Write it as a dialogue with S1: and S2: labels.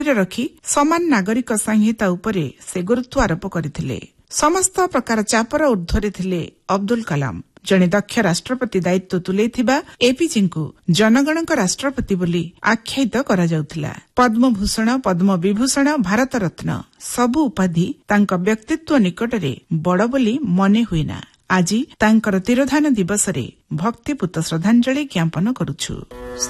S1: ରଖି ସମାନ ନାଗରିକ ସଂହିତା ଉପରେ ସେ ଗୁରୁତ୍ୱ ଆରୋପ କରିଥିଲେ। ସମସ୍ତ ପ୍ରକାର ଚାପର ଊର୍ଦ୍ଧ୍ୱରେ ଥିଲେ ଅବଦୁଲ କଲାମ। ଜଣେ ଦକ୍ଷ ରାଷ୍ଟ୍ରପତି ଦାୟିତ୍ୱ ତୁଲେଇଥିବା ଏପିଜେଙ୍କୁ ଜନଗଣଙ୍କ ରାଷ୍ଟ୍ରପତି ବୋଲି ଆଖ୍ୟାୟିତ କରାଯାଉଥିଲା। ପଦ୍ମଭୂଷଣ, ପଦ୍ମବିଭୂଷଣ, ଭାରତ ରତ୍ନ ସବୁ ଉପାଧି ତାଙ୍କ ବ୍ୟକ୍ତିତ୍ୱ ନିକଟରେ ବଡ଼ ବୋଲି ମନେ ହୁଏନା। ଆଜି ତାଙ୍କର ତିରୋଧାନ ଦିବସରେ ଭକ୍ତିପୂତ ଶ୍ରଦ୍ଧାଞ୍ଜଳି ଜ୍ଞାପନ କରୁଛୁ।